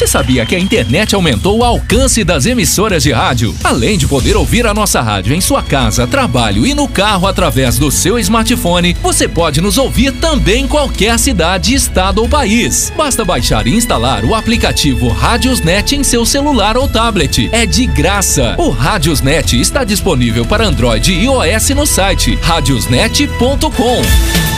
sabia que a internet aumentou o alcance das emissoras de rádio? Além de poder ouvir a nossa rádio em sua casa, trabalho e no carro através do seu smartphone, você pode nos ouvir também em qualquer cidade, estado ou país. Basta baixar e instalar o aplicativo Radiosnet em seu celular ou tablet. É de graça. O Radiosnet está disponível para Android e iOS no site radiosnet.com.